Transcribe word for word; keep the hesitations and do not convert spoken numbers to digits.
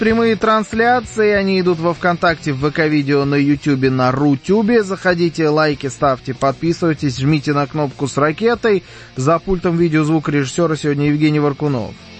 прямые трансляции, они идут во ВКонтакте, в ВК-видео, на Ютубе, на Рутюбе. Заходите, лайки ставьте, подписывайтесь, жмите на кнопку с ракетой. За пультом видеозвукорежиссера сегодня Евгений Варкунов.